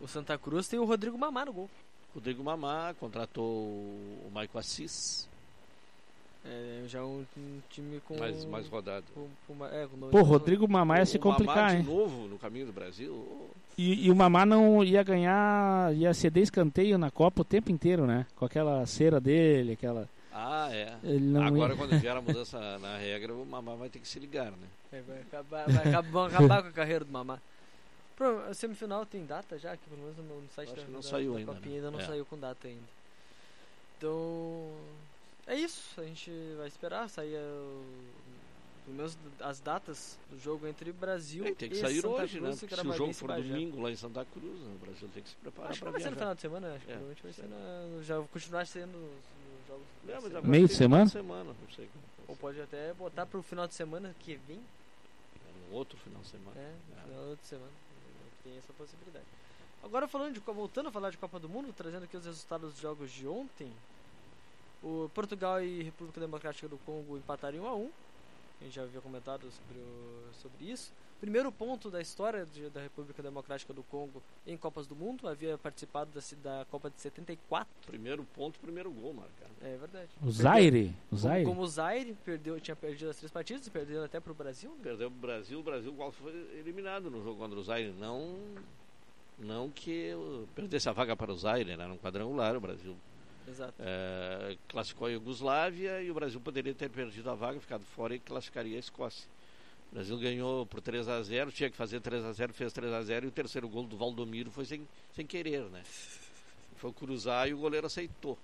O Santa Cruz tem o Rodrigo Mamá no gol. Rodrigo Mamá contratou o Maico Assis. Já um time com... Mais rodado. Pô, Rodrigo Mamá ia se complicar, Mamá hein? de novo no caminho do Brasil. E o Mamá não ia ganhar, ia ceder escanteio na Copa o tempo inteiro, né? Com aquela cera dele, aquela... Agora quando vier a mudança na regra, o Mamá vai ter que se ligar, né? Vai acabar com a carreira do Mamá. A semifinal tem data já? Aqui, pelo menos no site da saiu ainda, Copinha, ainda não saiu com data ainda. Então... É isso, a gente vai esperar sair pelo menos as datas do jogo entre Brasil tem que e sair Santa hoje, Cruz, né? e Se o jogo for domingo lá em Santa Cruz, o Brasil tem que se preparar. Acho que não vai ser no final de semana, acho que provavelmente vai ser já continuar sendo nos jogos. Meio de semana? Não sei. Ou pode até botar pro final de semana que vem. No outro final de semana. No final de semana. Tem essa possibilidade. Agora voltando a falar de Copa do Mundo, trazendo aqui os resultados dos jogos de ontem. O Portugal e República Democrática do Congo empataram 1-1. A gente já havia comentado sobre isso. Primeiro ponto da história da República Democrática do Congo em Copas do Mundo. Havia participado da Copa de 74. Primeiro ponto, primeiro gol marcado. É verdade. O Zaire. Como o Zaire tinha perdido as 3 partidas, perdeu até pro Brasil. Né? Perdeu pro Brasil. O Brasil foi eliminado no jogo contra o Zaire. Não que perdesse a vaga para o Zaire, né? No quadrangular o Brasil. Exato. Classificou a Iugoslávia e o Brasil poderia ter perdido a vaga, ficado fora e classificaria a Escócia. O Brasil ganhou por 3-0, tinha que fazer 3-0, fez 3-0 e o terceiro gol do Valdomiro foi sem querer, né? Foi cruzar e o goleiro aceitou.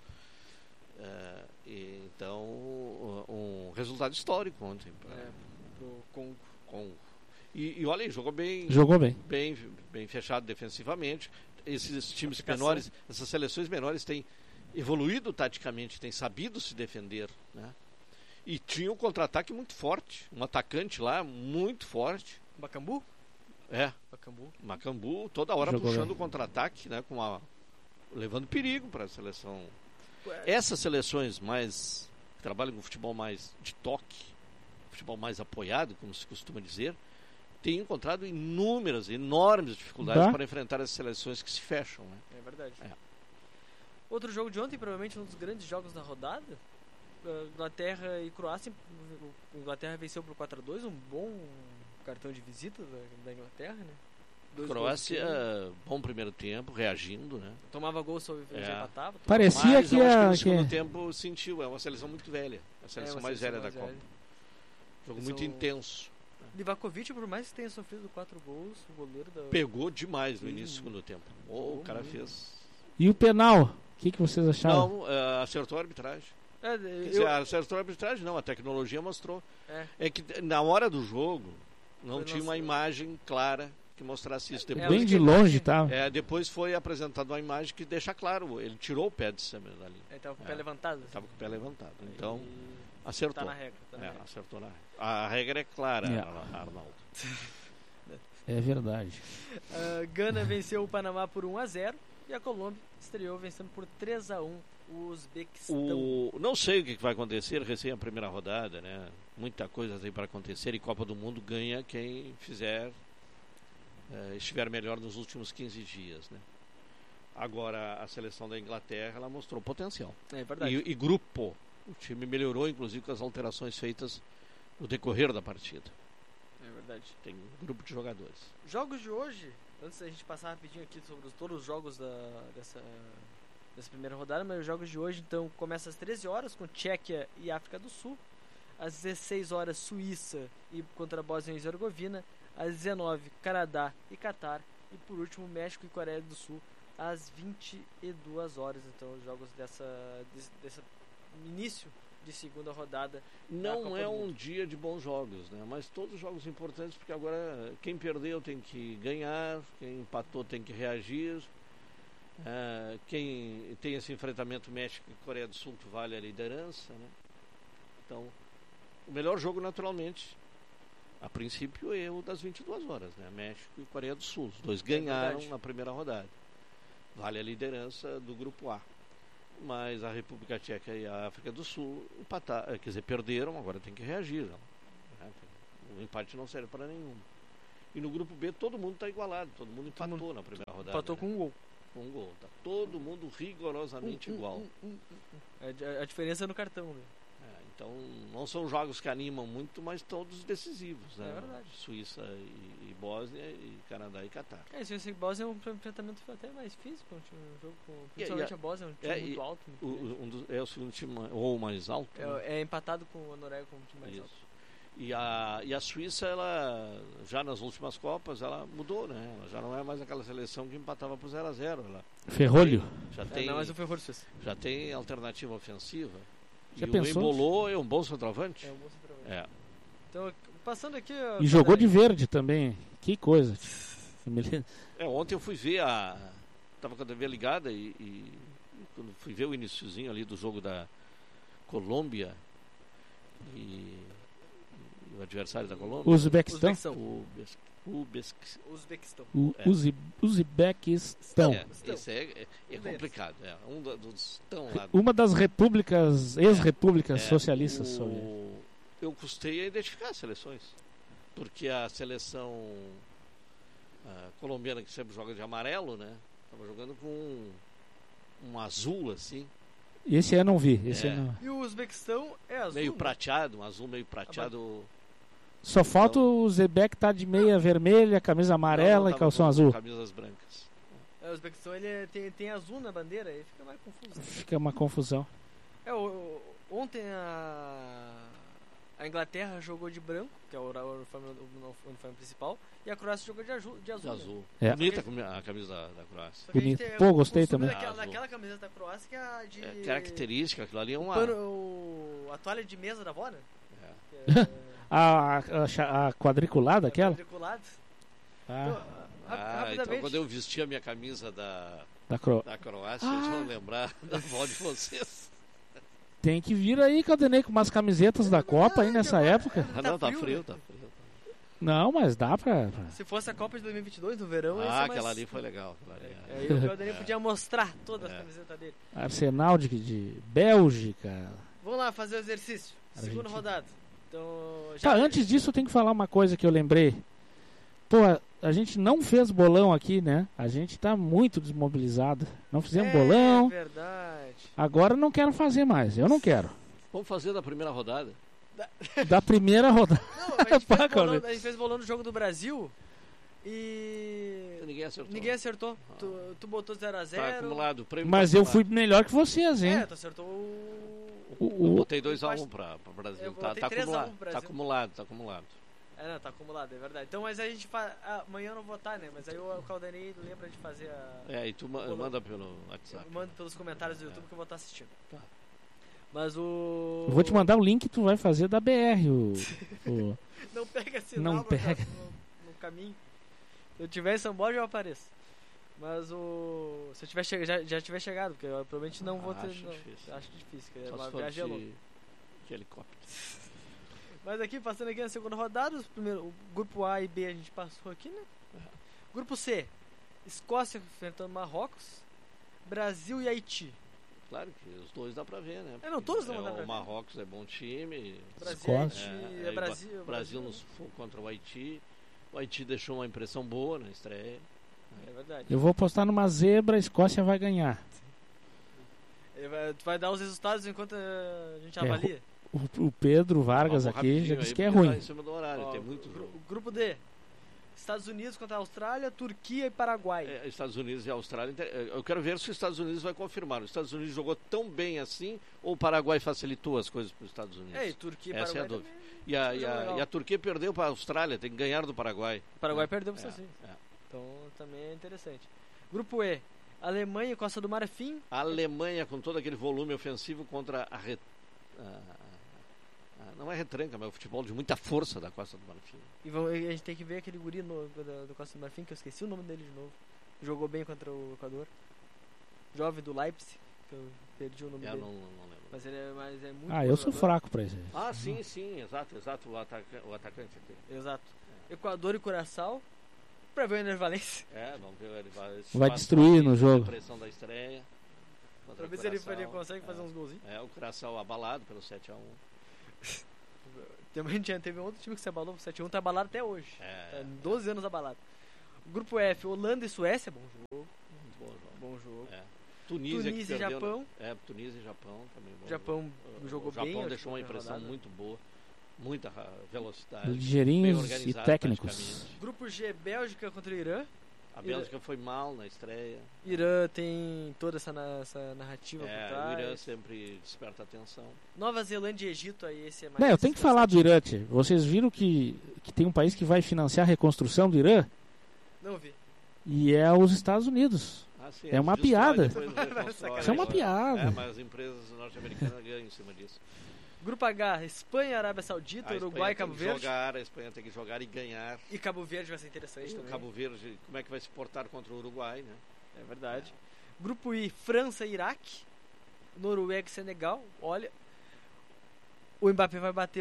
Então, um resultado histórico ontem. Pro Congo. E olha aí, jogou bem. Bem fechado defensivamente. Esses times menores, essas seleções menores têm evoluído taticamente, têm sabido se defender, né? E tinha um contra-ataque muito forte, um atacante lá muito forte. Macambu? Macambu, toda hora puxando o contra-ataque, né? Levando perigo para a seleção. Essas seleções que trabalham com futebol mais de toque, futebol mais apoiado, como se costuma dizer, tem encontrado enormes dificuldades para enfrentar as seleções que se fecham, né? É verdade. Outro jogo de ontem, provavelmente um dos grandes jogos da rodada, Inglaterra e Croácia. A Inglaterra venceu por 4-2, um bom cartão de visita da Inglaterra, né? Croácia, bom primeiro tempo, reagindo, né? Tomava gol, já empatava. Parecia que no segundo tempo sentiu, é uma seleção muito velha, a seleção mais velha da Copa. Jogo muito intenso. Livakovic, por mais que tenha sofrido 4 gols, o goleiro pegou demais no início do segundo tempo. O cara fez. E o penal? O que vocês acharam? Não, acertou a arbitragem. Acertou a arbitragem, não, a tecnologia mostrou. É que na hora do jogo não tinha uma imagem clara que mostrasse isso. Depois, bem de longe, tá? Depois foi apresentada uma imagem que deixa claro, ele tirou o pé de cima dali. Ele estava com o pé levantado. Estava com o pé levantado. Então, acertou. Tá na regra. Acertou na regra. A regra é clara, Arnaldo. É verdade. Gana venceu o Panamá por 1-0 e a Colômbia estreou vencendo por 3-1 o Uzbequistão. Não sei o que vai acontecer, recém a primeira rodada, né? Muita coisa tem para acontecer e Copa do Mundo ganha quem estiver melhor nos últimos 15 dias, né? Agora a seleção da Inglaterra, ela mostrou potencial. É verdade. E grupo. O time melhorou, inclusive, com as alterações feitas no decorrer da partida. É verdade. Tem um grupo de jogadores. Jogos de hoje, antes da gente passar rapidinho aqui sobre todos os jogos dessa primeira rodada, mas os jogos de hoje, então, começa às 13 horas com Tchequia e África do Sul. Às 16 horas, Suíça contra a Bósnia e Herzegovina. Às 19, Canadá e Catar. E por último, México e Coreia do Sul às 22 horas. Então, os jogos dessa início de segunda rodada. Não é um dia de bons jogos, né? Mas todos jogos importantes, porque agora quem perdeu tem que ganhar, quem empatou tem que reagir. Quem tem esse enfrentamento México e Coreia do Sul que vale a liderança, né? Então, o melhor jogo, naturalmente, a princípio, é o das 22 horas, né? México e Coreia do Sul. Os dois ganharam na primeira rodada. Vale a liderança do grupo A. Mas a República Tcheca e a África do Sul perderam, agora tem que reagir, não? O empate não serve para nenhum. E no grupo B todo mundo está igualado, todo mundo empatou na primeira rodada. Empatou com um gol. Com um gol. Tá todo mundo rigorosamente igual. A diferença é no cartão, né? Então não são jogos que animam muito, mas todos decisivos, né? É verdade. Suíça e Bósnia, e Canadá e Catar. Suíça e Bósnia é um enfrentamento até mais físico, um jogo principalmente a Bósnia é um time muito alto. É o segundo time ou mais alto. É empatado com a Noruega como time mais alto. E a Suíça, ela já nas últimas Copas, ela mudou, né? Ela já não é mais aquela seleção que empatava por 0-0. Ela Ferrolho. Não, mas o Ferrolho Suíça. Já tem alternativa ofensiva. Já e pensou? O Embolo é um bom centroavante. É um bom centroavante. Então, passando aqui... E jogou de verde também. Que coisa. Ontem eu fui ver tava com a TV ligada e quando fui ver o iniciozinho ali do jogo da Colômbia e o adversário da Colômbia. Uzbequistão. Uzbequistão. Esse é complicado. Um dos tão lá. Uma das repúblicas, ex-repúblicas socialistas. Eu custei a identificar as seleções. Porque a seleção colombiana, que sempre joga de amarelo, né? Estava jogando com um azul assim. Esse eu não vi. E o Uzbequistão é azul. Meio prateado, um azul meio prateado. Só falta o Uzbek tá de meia vermelha, camisa amarela e calção azul. Camisas brancas. O Uzbequistão ele tem azul na bandeira, aí fica mais confuso. Fica uma confusão. Ontem a Inglaterra jogou de branco, que é o uniforme principal, e a Croácia jogou de azul. Bonita a camisa da Croácia. Bonita. Pô, gostei também. Naquela camiseta da Croácia que é a de... característica, aquilo ali é uma... A toalha de mesa da avó, né? A quadriculada aquela? Quadriculada. Então quando eu vestir a minha camisa da Croácia, vocês vão lembrar da avó de vocês. Tem que vir aí, Caldenei, com umas camisetas da Copa aí nessa época. Tá frio. Não, mas dá pra... Se fosse a Copa de 2022, no verão... aquela ali foi legal. Aí o Caldenei podia mostrar todas as camisetas dele. Arsenal de Bélgica. Vamos lá fazer o exercício. Segunda rodada. Então, antes disso eu tenho que falar uma coisa que eu lembrei. Pô, a gente não fez bolão aqui, né? A gente tá muito desmobilizado. Não fizemos bolão. É verdade. Agora não quero fazer mais. Eu não quero. Vamos fazer da primeira rodada? Da primeira rodada. Não, a gente fez bolão no Jogo do Brasil e... Ninguém acertou. Tu botou 0-0. Tá acumulado. Mas eu fui melhor que vocês, hein? Tu acertou eu botei 2-1 para o Brasil. Tá acumulado. Tá acumulado. Tá acumulado, é verdade. Então, mas a gente amanhã eu não vou estar, né? Mas aí o Caldenei lembra de fazer e tu manda pelo WhatsApp. Eu mando pelos comentários do YouTube que eu vou estar assistindo. Tá. Mas eu vou te mandar o link que tu vai fazer da BR. Não pega sinal no caminho. Se eu tiver em São Borja, eu apareço. Mas se eu tiver já tiver chegado, porque eu provavelmente não vou ter. Acho difícil, porque é uma viagem longa. De helicóptero. Mas aqui, passando aqui na segunda rodada, o grupo A e B a gente passou aqui, né? Grupo C, Escócia enfrentando Marrocos, Brasil e Haiti. Claro que os dois dá pra ver, né? Todos não dá pra ver. O Marrocos é bom time. Brasil nos contra o Haiti. O Haiti deixou uma impressão boa na estreia. É verdade. Eu vou postar numa zebra, a Escócia vai ganhar. Tu vai dar os resultados enquanto a gente avalia? O Pedro Vargas aqui já disse que é ruim. Em cima do horário, tem muito jogo. Grupo D. Estados Unidos contra a Austrália, Turquia e Paraguai. Estados Unidos e Austrália. Eu quero ver se os Estados Unidos vai confirmar. Os Estados Unidos jogou tão bem assim ou o Paraguai facilitou as coisas para os Estados Unidos? E Turquia e Essa Paraguai é a dúvida. E a Turquia perdeu para a Austrália, tem que ganhar do Paraguai. O Paraguai perdeu para os Estados Unidos. Então também é interessante. Grupo E. Alemanha e Costa do Marfim. A Alemanha com todo aquele volume ofensivo contra não é retranca, mas é o futebol de muita força da Costa do Marfim. E a gente tem que ver aquele guri do Costa do Marfim, que eu esqueci o nome dele de novo. Jogou bem contra o Equador. Jovem do Leipzig, que eu perdi o nome dele. Não lembro. Mas é muito eu sou fraco pra isso. Sim, exato. O atacante aqui. Exato. Equador e Curaçao. Pra ver o Ener Valencia. Vamos ver o Ener Valencia. Vai destruir no jogo. Pressão da estreia. Pra ver se ele consegue fazer uns golzinhos. O Curaçao abalado pelo 7-1. Também teve um outro time que se abalou, o 7-1 tá abalado até hoje. É, 12 anos abalado. Grupo F, Holanda e Suécia, bom jogo. muito bom jogo. Bom jogo. É. Tunísia Tunísia e que perdeu, Japão. né? Tunísia e Japão também. O Japão jogou o Japão bem. deixou uma impressão rodada. muito boa. Muita velocidade. bem Ligeirinhos e organizado técnicos. taticamente. Grupo G, Bélgica contra o Irã. A Bélgica foi mal na estreia. Irã tem toda essa narrativa por O trás. Irã sempre desperta atenção. Nova Zelândia e Egito, aí esse é mais... Não, eu tenho que falar do Irã, tchê. Vocês viram que tem um país que vai financiar a reconstrução do Irã? Não vi. E é os Estados Unidos. Sim, É uma destrói, piada. depois reconstrói. Isso é uma piada. Mas as empresas norte-americanas ganham em cima disso. Grupo H, Espanha, Arábia Saudita, A Uruguai e Espanha Cabo tem que Verde. jogar, a Espanha tem que jogar e ganhar. E Cabo Verde vai ser interessante O também. Cabo Verde, como é que vai se portar contra o Uruguai, né? É verdade. Grupo I, França e Iraque. Noruega e Senegal. Olha, o Mbappé vai bater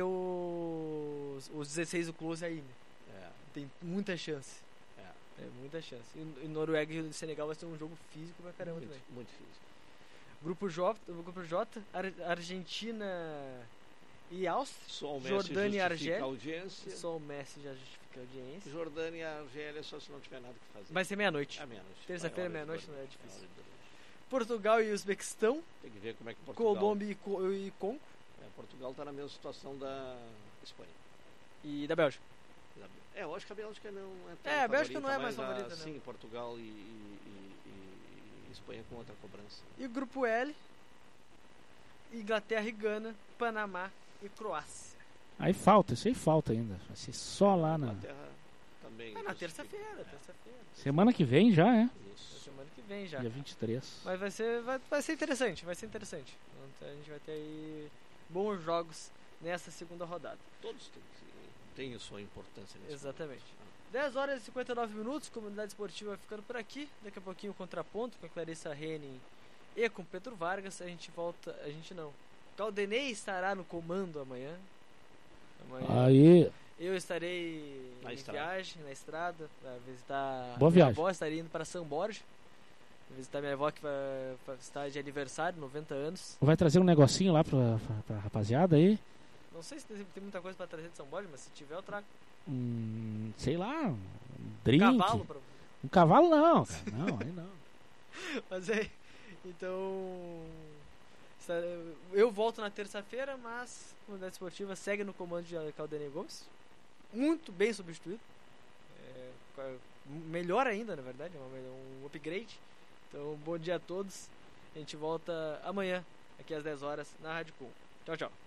os 16 do close aí, né? É, Tem muita chance. é. Muita chance. E Noruega e Senegal vai ser um jogo físico pra caramba também. Muito difícil. Grupo J, Argentina e Áustria. Só o Messi Jordânia e justifica Argélia. a audiência. Só o Messi já justifica a audiência. Jordânia e Argélia só se não tiver nada que fazer. Vai ser meia-noite. É meia-noite. Terça-feira, Vai, meia-noite, hora não é de difícil. hora de dormir. Portugal e Uzbequistão. Tem que ver como é que Portugal... Colômbia e Congo. Portugal está na mesma situação da Espanha. E da Bélgica. Eu acho que a Bélgica não é tão A Bélgica favorita, não é mais mas favorita, né? Sim, Portugal e Espanha com outra cobrança. E o grupo L, Inglaterra e Gana, Panamá e Croácia. Aí falta, isso aí falta ainda. Vai ser só lá na... Inglaterra também. Na justifica. terça-feira. Semana que vem já, é? Isso. Semana que vem já. Dia 23. Mas vai ser interessante, Então, a gente vai ter aí bons jogos nessa segunda rodada. Todos têm a sua importância nesse Exatamente. momento. 10 horas e 59 minutos, Comunidade Esportiva vai ficando por aqui. Daqui a pouquinho o Contraponto com a Clarissa Henning e com Pedro Vargas. A gente volta, a gente não. Caldenei estará no comando amanhã. Aí, Eu estarei Na em estrada. viagem, na estrada, para visitar Boa minha viagem. avó. Estarei indo para São Borja, visitar minha avó que vai estar de aniversário, 90 anos. vai trazer um negocinho lá pra rapaziada aí. Não sei se tem muita coisa para trazer de São Borja, mas se tiver eu trago. Sei lá, um drink. Cavalo pra... Um cavalo não, cara. Não, aí não. Mas é, então eu volto na terça-feira, mas a Comunidade Esportiva segue no comando de Caldenei Gomes, muito bem substituído, melhor ainda, na verdade, um upgrade. Então bom dia a todos, a gente volta amanhã aqui às 10 horas na Rádio Com. Tchau, tchau.